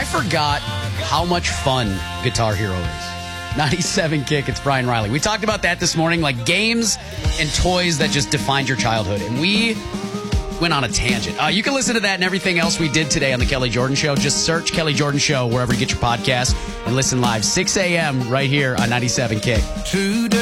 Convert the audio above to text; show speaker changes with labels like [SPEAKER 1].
[SPEAKER 1] forgot how much fun Guitar Hero is. 97 Kick, it's Brian Riley. We talked about that this morning, like games and toys that just defined your childhood. And we went on a tangent. You can listen to that and everything else we did today on The Kelly Jordan Show. Just search Kelly Jordan Show wherever you get your podcast and listen live 6 a.m. right here on 97 Kick.